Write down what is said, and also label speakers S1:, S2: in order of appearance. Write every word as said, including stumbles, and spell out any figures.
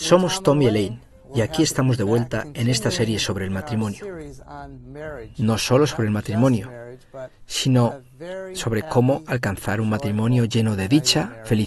S1: Somos Tom y Elaine, y aquí estamos de vuelta en esta serie sobre el matrimonio. No solo sobre el matrimonio, sino sobre cómo alcanzar un matrimonio lleno de dicha, felicidad